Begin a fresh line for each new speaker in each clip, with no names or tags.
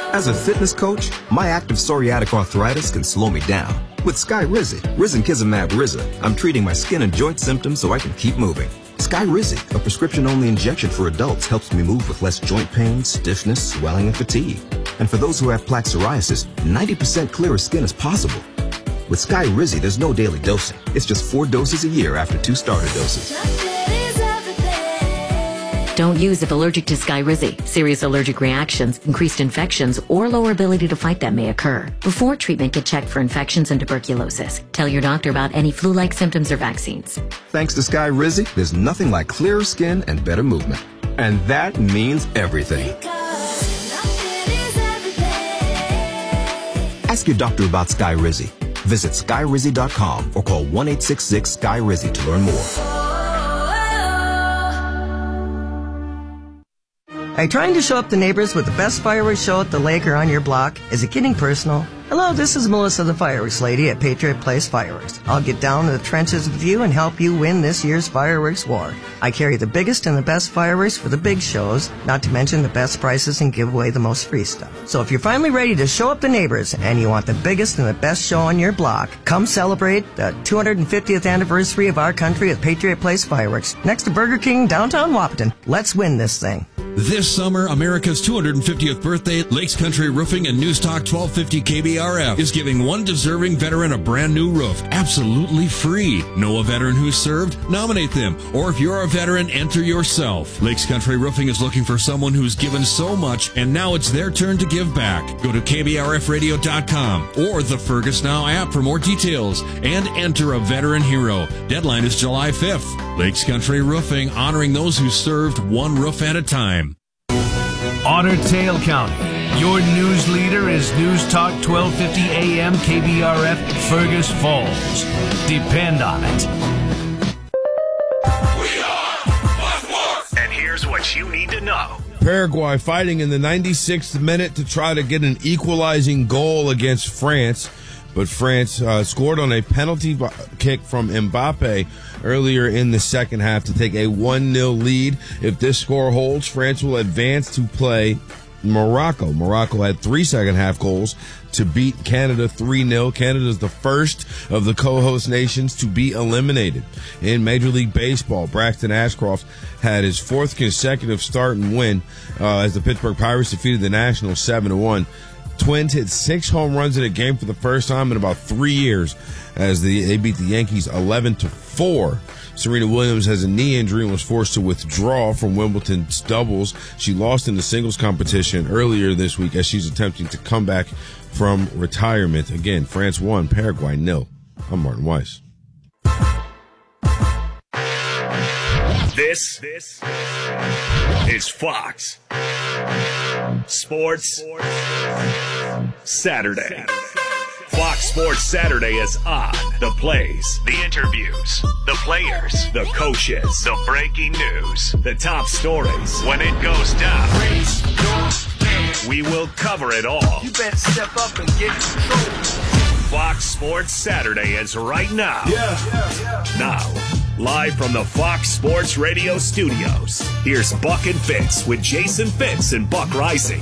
As a fitness coach, my active psoriatic arthritis can slow me down. With Skyrizi, risankizumab Riza, I'm treating my skin and joint symptoms so I can keep moving. Skyrizi, a prescription-only injection for adults, helps me move with less joint pain, stiffness, swelling, and fatigue. And for those who have plaque psoriasis, 90% clearer skin is possible. With Skyrizi, there's no daily dosing. It's just 4 doses a year after 2 starter doses.
Don't use if allergic to Skyrizi. Serious allergic reactions, increased infections, or lower ability to fight them may occur. Before treatment, get checked for infections and tuberculosis. Tell your doctor about any flu-like symptoms or vaccines.
Thanks to Skyrizi, there's nothing like clearer skin and better movement. And that means everything. Ask your doctor about Skyrizi. Visit Skyrizi.com or call 1-866-SKY-RIZI to learn more.
Are you trying to show up the neighbors with the best fireworks show at the lake or on your block? Is it getting personal? Hello, this is Melissa, the fireworks lady at Patriot Place Fireworks. I'll get down to the trenches with you and help you win this year's fireworks war. I carry the biggest and the best fireworks for the big shows, not to mention the best prices and give away the most free stuff. So if you're finally ready to show up the neighbors and you want the biggest and the best show on your block, come celebrate the 250th anniversary of our country at Patriot Place Fireworks, next to Burger King, downtown Wahpeton. Let's win this thing.
This summer, America's 250th birthday, Lakes Country Roofing and News Talk 1250 KBRF is giving one deserving veteran a brand new roof, absolutely free. Know a veteran who served? Nominate them. Or if you're a veteran, enter yourself. Lakes Country Roofing is looking for someone who's given so much, and now it's their turn to give back. Go to KBRFradio.com or the Fergus Now app for more details and enter a veteran hero. Deadline is July 5th. Lakes Country Roofing, honoring those who served one roof at a time.
Otter Tail County. Your news leader is News Talk 1250 AM KBRF Fergus Falls. Depend on it.
We are much more. And here's what you need to know.
Paraguay fighting in the 96th minute to try to get an equalizing goal against France. But France scored on a penalty kick from Mbappe earlier in the second half to take a 1-0 lead. If this score holds, France will advance to play Morocco. Morocco had 3 second-half goals to beat Canada 3-0. Canada is the first of the co-host nations to be eliminated. In Major League Baseball, Braxton Ashcroft had his 4th consecutive start and win as the Pittsburgh Pirates defeated the Nationals 7-1. Twins hit 6 home runs in a game for the first time in about 3 years as they beat the Yankees 11-4. Serena Williams has a knee injury and was forced to withdraw from Wimbledon's doubles. She lost in the singles competition earlier this week as she's attempting to come back from retirement. Again, France 1, Paraguay 0. I'm Martin Weiss.
This is Fox Sports Saturday. Fox Sports Saturday is on. The plays, the interviews, the players, the coaches, the breaking news, the top stories. When it goes down, we will cover it all.
You better step up and get control.
Fox Sports Saturday is right now. Now, live from the Fox Sports Radio studios, here's Buck and Fitz with Jason Fitz and Buck Rising.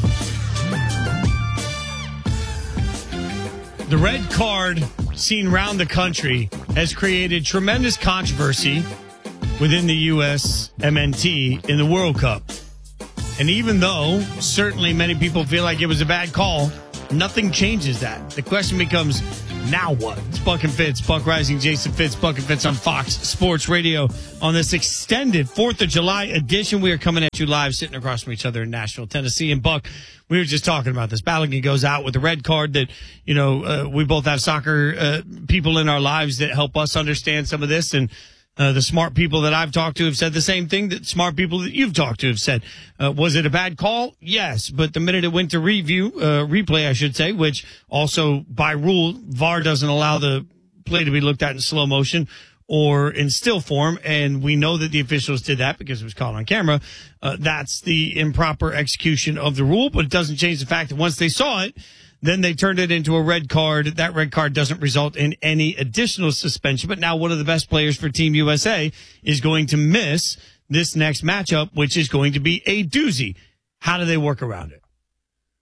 The red card seen around the country has created tremendous controversy within the U.S. MNT in the World Cup. And even though certainly many people feel like it was a bad call, nothing changes that. The question becomes, now what? It's Buck and Fitz, Buck Rising, Jason Fitz, Buck and Fitz on Fox Sports Radio on this extended 4th of July edition. We are coming at you live, sitting across from each other in Nashville, Tennessee. And Buck, we were just talking about this. Balogun goes out with the red card that, we both have soccer people in our lives that help us understand some of this. And the smart people that I've talked to have said the same thing that smart people that you've talked to have said. Was it a bad call? Yes. But the minute it went to replay, I should say, which also by rule, VAR doesn't allow the play to be looked at in slow motion or in still form. And we know that the officials did that because it was caught on camera. That's the improper execution of the rule, but it doesn't change the fact that once they saw it, then they turned it into a red card. That red card doesn't result in any additional suspension. But now one of the best players for Team USA is going to miss this next matchup, which is going to be a doozy. How do they work around it?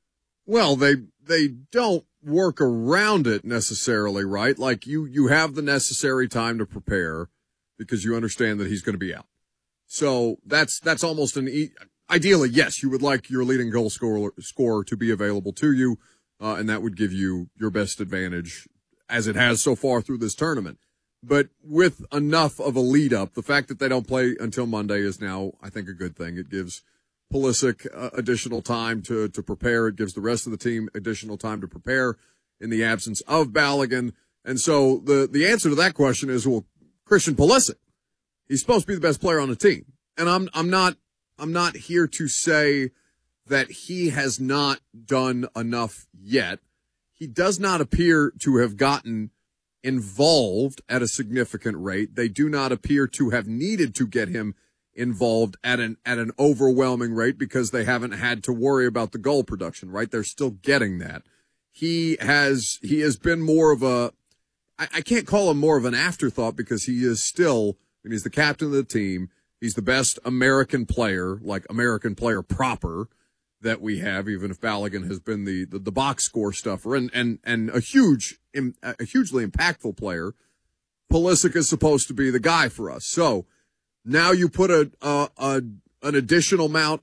Well, they don't work around it necessarily, right? Like you have the necessary time to prepare because you understand that he's going to be out. So that's almost ideally, yes, you would like your leading goal scorer to be available to you, and that would give you your best advantage as it has so far through this tournament. But with enough of a lead up, the fact that they don't play until Monday is now, I think, a good thing. It gives Pulisic additional time to prepare. It gives the rest of the team additional time to prepare in the absence of Balogun. And so the answer to that question is, well, Christian Pulisic. He's supposed to be the best player on the team. And I'm not here to say that he has not done enough yet. He does not appear to have gotten involved at a significant rate. They do not appear to have needed to get him involved at an overwhelming rate because they haven't had to worry about the goal production, right? They're still getting that. He has been more of I can't call him more of an afterthought because he is still, and he's the captain of the team. He's the best American player, like American player proper, that we have, even if Balogun has been the box score stuffer and a hugely impactful player. Pulisic is supposed to be the guy for us. So now you put an additional amount,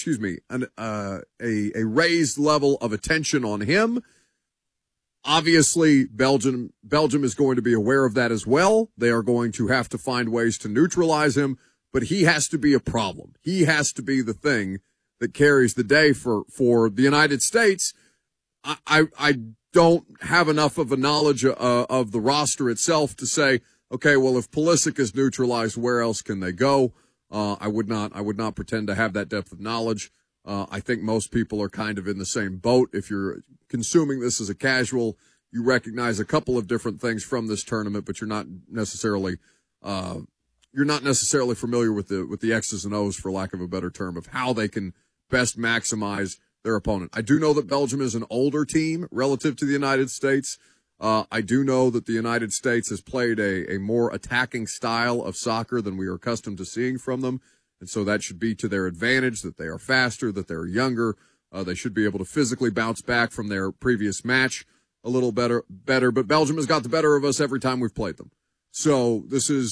a raised level of attention on him. Obviously, Belgium is going to be aware of that as well. They are going to have to find ways to neutralize him, but he has to be a problem. He has to be the thing that carries the day for the United States. I don't have enough of a knowledge of the roster itself to say, okay, well, if Pulisic is neutralized, where else can they go? I would not pretend to have that depth of knowledge. I think most people are kind of in the same boat. If you're consuming this as a casual, you recognize a couple of different things from this tournament, but you're not necessarily familiar with the X's and O's, for lack of a better term, of how they can best maximize their opponent. I do know that Belgium is an older team relative to the United States. I do know that the United States has played a more attacking style of soccer than we are accustomed to seeing from them. And so that should be to their advantage, that they are faster, that they're younger. They should be able to physically bounce back from their previous match a little better. But Belgium has got the better of us every time we've played them. So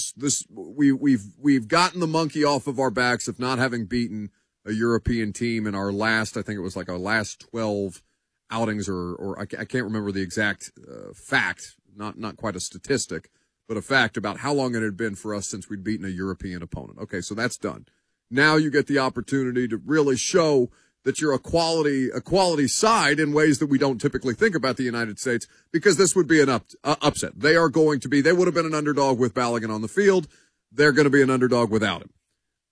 we've gotten the monkey off of our backs of not having beaten a European team in our last, I think it was like our last 12 outings, or I can't remember the exact fact, not quite a statistic, but a fact about how long it had been for us since we'd beaten a European opponent. Okay, so that's done. Now you get the opportunity to really show that you're a quality side in ways that we don't typically think about the United States, because this would be an upset. They would have been an underdog with Balogun on the field. They're going to be an underdog without him.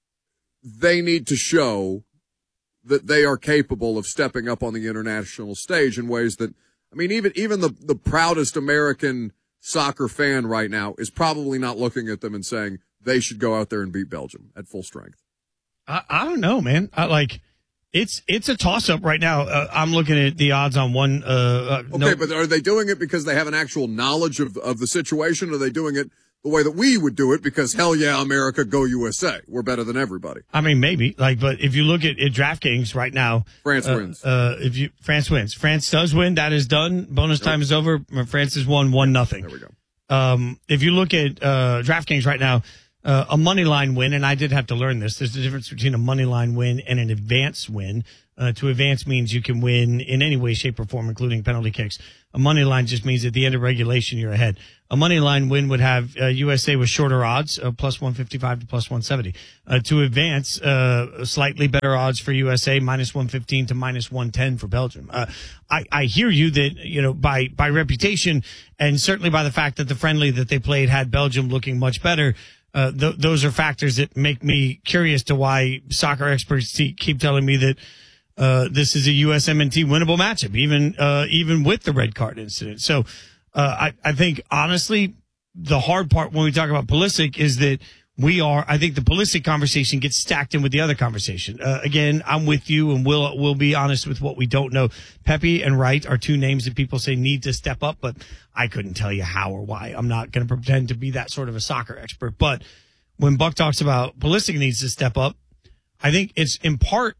They need to show that they are capable of stepping up on the international stage in ways that, I mean, even the proudest American soccer fan right now is probably not looking at them and saying they should go out there and beat Belgium at full strength.
I don't know, man. It's a toss-up right now. I'm looking at the odds on one.
But are they doing it because they have an actual knowledge of the situation? Or are they doing it the way that we would do it because, hell yeah, America, go USA. We're better than everybody.
I mean, maybe. But if you look at DraftKings right now.
France wins.
France wins. France does win. That is done. Bonus time is over. France has won 1-0.
There we go.
If you look at DraftKings right now, a money line win, and I did have to learn this. There's a difference between a money line win and an advance win. To advance means you can win in any way, shape, or form, including penalty kicks. A money line just means at the end of regulation, you're ahead. A money line win would have USA with shorter odds, plus 155 to plus 170. To advance, slightly better odds for USA, minus 115 to minus 110 for Belgium. I hear you that, by reputation, and certainly by the fact that the friendly that they played had Belgium looking much better. Those are factors that make me curious to why soccer experts keep telling me that this is a USMNT winnable matchup, even with the red card incident. So I think, honestly, the hard part when we talk about Pulisic is that I think the Pulisic conversation gets stacked in with the other conversation. Again, I'm with you, and we'll be honest with what we don't know. Pepe and Wright are two names that people say need to step up, but I couldn't tell you how or why. I'm not going to pretend to be that sort of a soccer expert. But when Buck talks about Pulisic needs to step up, I think it's in part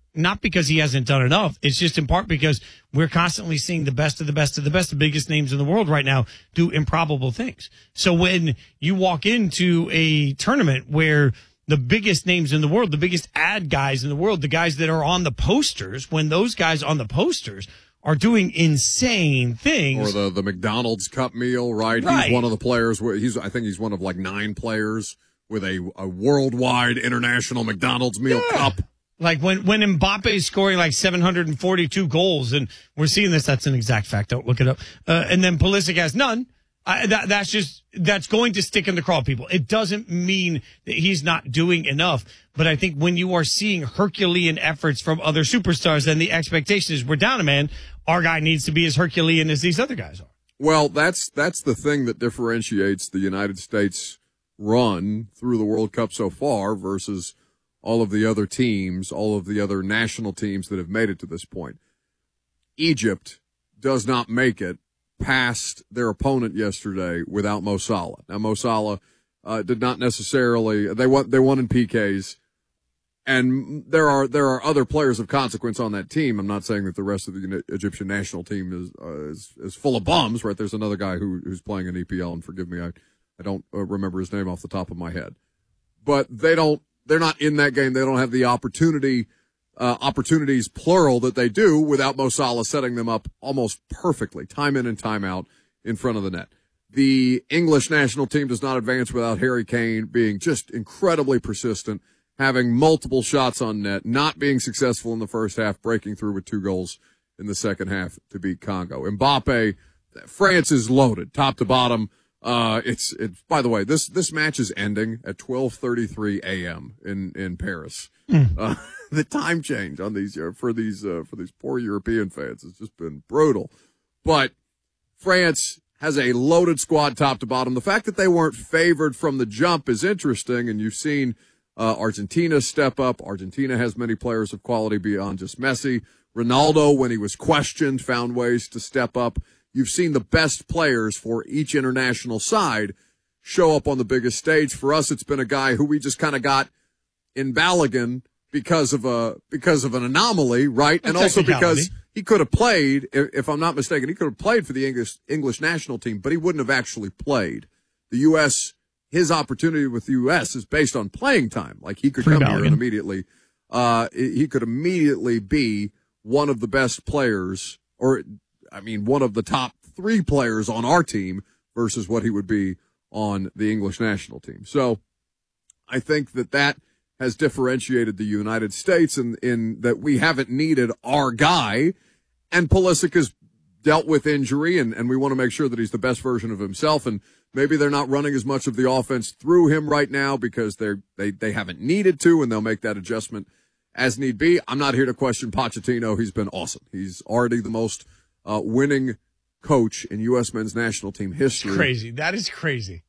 not because he hasn't done enough. It's just in part because we're constantly seeing the best of the best of the best, the biggest names in the world right now do improbable things. So when you walk into a tournament where the biggest names in the world, the biggest ad guys in the world, the guys that are on the posters, when those guys on the posters are doing insane things.
Or the McDonald's Cup meal, right? He's one of the players. I think he's one of like 9 players with a worldwide international McDonald's meal cup.
Like when Mbappe is scoring like 742 goals, and we're seeing this, that's an exact fact. Don't look it up. And then Pulisic has none. That's going to stick in the craw, people. It doesn't mean that he's not doing enough. But I think when you are seeing Herculean efforts from other superstars, then the expectation is we're down a man. Our guy needs to be as Herculean as these other guys are.
Well, that's the thing that differentiates the United States run through the World Cup so far versus all of the other teams, all of the other national teams that have made it to this point. Egypt does not make it past their opponent yesterday without Mo Salah. Now, Mo Salah did not necessarily. They won in PKs, and there are other players of consequence on that team. I'm not saying that the rest of the Egyptian national team is full of bums. Right? There's another guy who's playing in EPL, and forgive me, I don't remember his name off the top of my head. But they're not in that game. They don't have the opportunities plural that they do without Mo Salah setting them up almost perfectly, time in and time out in front of the net. The English national team does not advance without Harry Kane being just incredibly persistent, having multiple shots on net, not being successful in the first half, breaking through with 2 goals in the second half to beat Congo. Mbappe, France is loaded, top to bottom. It's by the way, this match is ending at 12:33 a.m. in Paris. The time change on these for these poor European fans has just been brutal. But France has a loaded squad top to bottom. The fact that they weren't favored from the jump is interesting, and you've seen Argentina step up. Argentina has many players of quality beyond just Messi. Ronaldo, when he was questioned, found ways to step up. You've seen the best players for each international side show up on the biggest stage. For us, it's been a guy who we just kind of got in Balogun because of an anomaly, right? And also because he could have played, if I'm not mistaken, he could have played for the English national team, but he wouldn't have actually played. The U.S., his opportunity with the U.S. is based on playing time. Like he could come here and immediately be one of the best players, one of the top 3 players on our team versus what he would be on the English national team. So I think that has differentiated the United States in that we haven't needed our guy, and Pulisic has dealt with injury, and we want to make sure that he's the best version of himself, and maybe they're not running as much of the offense through him right now because they haven't needed to, and they'll make that adjustment as need be. I'm not here to question Pochettino. He's been awesome. He's already the most winning coach in U.S. men's national team history.
It's crazy. That is crazy.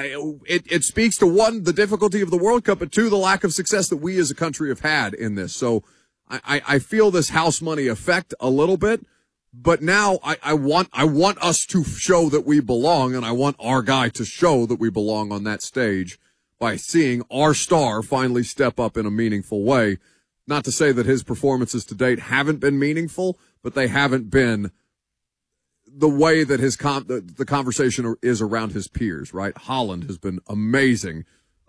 It speaks to, 1, the difficulty of the World Cup, but 2, the lack of success that we as a country have had in this. So I feel this house money effect a little bit, but now I want us to show that we belong, and I want our guy to show that we belong on that stage by seeing our star finally step up in a meaningful way. Not to say that his performances to date haven't been meaningful, but they haven't been the way that the conversation is around his peers, right? Haaland has been amazing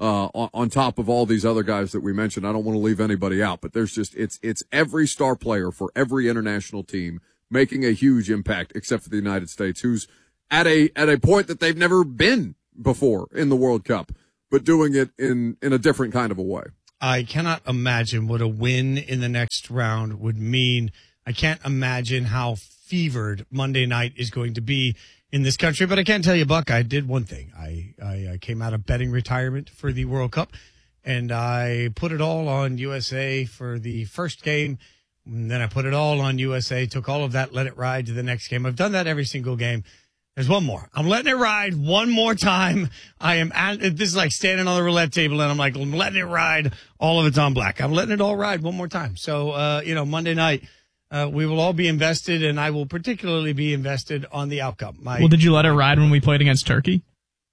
on top of all these other guys that we mentioned. I don't want to leave anybody out, but there's just it's every star player for every international team making a huge impact, except for the United States, who's at a point that they've never been before in the World Cup, but doing it in a different kind of a way.
I cannot imagine what a win in the next round would mean. I can't imagine how fevered Monday night is going to be in this country. But I can tell you, Buck, I did one thing. I came out of betting retirement for the World Cup, and I put it all on USA for the first game. And then I put it all on USA, took all of that, let it ride to the next game. I've done that every single game. There's one more. I'm letting it ride one more time. This is like standing on the roulette table, and I'm like, I'm letting it ride. All of it's on black. I'm letting it all ride one more time. So, Monday night, we will all be invested, and I will particularly be invested on the outcome.
Well, did you let it ride when we played against Turkey?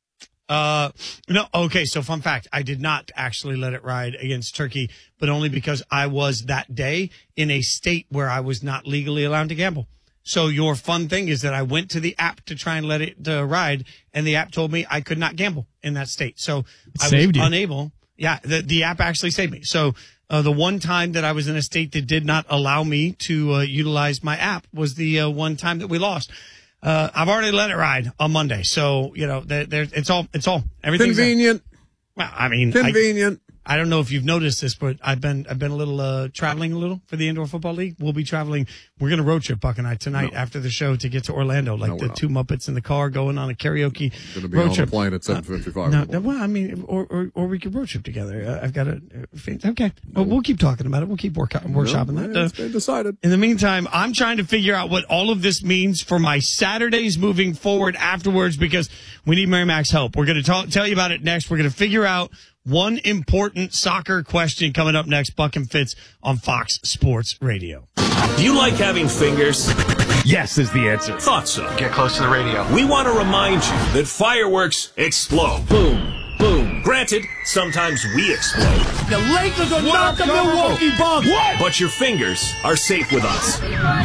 No. Okay. So fun fact, I did not actually let it ride against Turkey, but only because I was that day in a state where I was not legally allowed to gamble. So your fun thing is that I went to the app to try and let it ride, and the app told me I could not gamble in that state. So I was unable. Yeah, the app actually saved me. So the one time that I was in a state that did not allow me to utilize my app was the one time that we lost. I've already let it ride on Monday, so it's all everything's
convenient.
Well, I mean,
convenient.
I don't know if you've noticed this, but I've been a little traveling a little for the Indoor Football League. We'll be traveling. We're going to road trip, Buck and I, tonight after the show to get to Orlando. Like the two Muppets in the car going on a karaoke
going to be
road
on
trip.
the plane at 7:55.
No, well, I mean, or we could road trip together. I've got okay. Well, we'll keep talking about it. We'll keep workshopping that.
It's been decided.
In the meantime, I'm trying to figure out what all of this means for my Saturdays moving forward afterwards, because we need Mary Mac's help. We're going to tell you about it next. We're going to figure out one important soccer question coming up next. Buck and Fitz on Fox Sports Radio.
Do you like having fingers?
Yes is the answer.
Thought so.
Get close to the radio.
We want to remind you that fireworks explode. Boom, boom. Granted, sometimes we explode.
The Lakers are not the Milwaukee Bucks. What?
But your fingers are safe with us.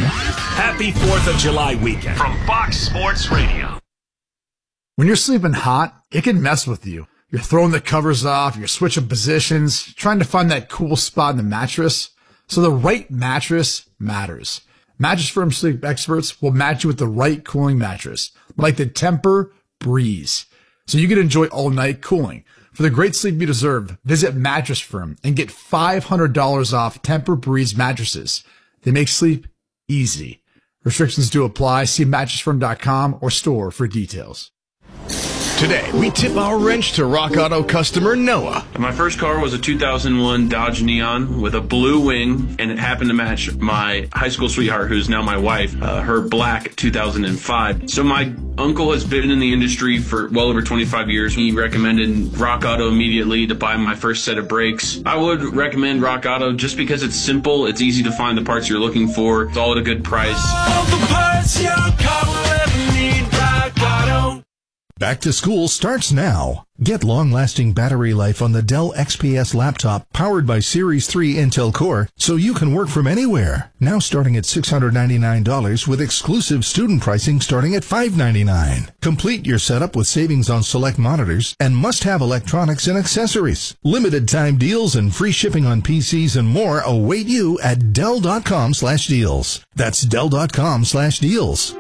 Happy 4th of July weekend from Fox Sports Radio.
When you're sleeping hot, it can mess with you. You're throwing the covers off, you're switching positions, trying to find that cool spot in the mattress. So the right mattress matters. Mattress Firm sleep experts will match you with the right cooling mattress, like the Tempur-Breeze, so you can enjoy all-night cooling. For the great sleep you deserve, visit Mattress Firm and get $500 off Tempur-Breeze mattresses. They make sleep easy. Restrictions do apply. See mattressfirm.com or store for details.
Today, we tip our wrench to Rock Auto customer Noah.
My first car was a 2001 Dodge Neon with a blue wing, and it happened to match my high school sweetheart, who's now my wife, her black 2005. So my uncle has been in the industry for well over 25 years. He recommended Rock Auto immediately to buy my first set of brakes. I would recommend Rock Auto just because it's simple, it's easy to find the parts you're looking for, it's all at a good price.
All the parts your car will ever need, Rock Auto.
Back to school starts now. Get long-lasting battery life on the Dell XPS laptop powered by Series 3 Intel Core so you can work from anywhere. Now starting at $699 with exclusive student pricing starting at $599. Complete your setup with savings on select monitors and must-have electronics and accessories. Limited time deals and free shipping on PCs and more await you at Dell.com/deals. That's Dell.com/deals.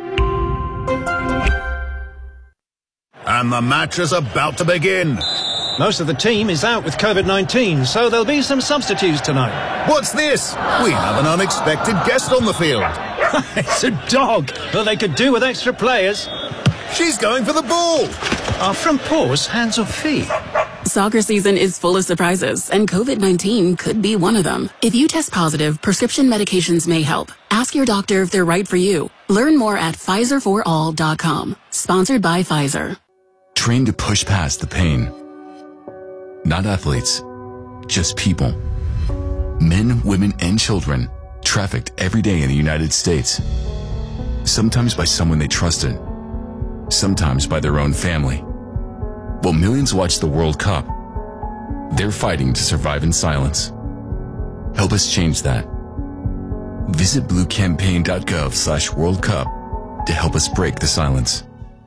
And the match is about to begin.
Most of the team is out with COVID-19, so there'll be some substitutes tonight.
What's this? We have an unexpected guest on the field.
It's a dog. Well, they could do with extra players.
She's going for the ball.
Are front paws hands or feet?
Soccer season is full of surprises, and COVID-19 could be one of them. If you test positive, prescription medications may help. Ask your doctor if they're right for you. Learn more at PfizerForAll.com. Sponsored by Pfizer.
Trained to push past the pain. Not athletes, just people. Men, women, and children trafficked every day in the United States. Sometimes by someone they trusted. Sometimes by their own family. While millions watch the World Cup, they're fighting to survive in silence. Help us change that. Visit bluecampaign.gov/World Cup to help us break the silence.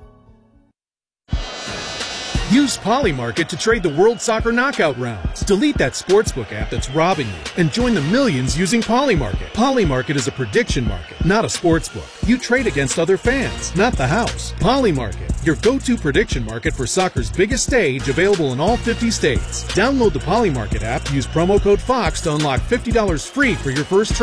Use Polymarket to trade the World Soccer Knockout rounds. Delete that sportsbook app that's robbing you and join the millions using Polymarket. Polymarket is a prediction market, not a sportsbook. You trade against other fans, not the house. Polymarket, your go-to prediction market for soccer's biggest stage, available in all 50 states. Download the Polymarket app, use promo code FOX to unlock $50 free for your first trade.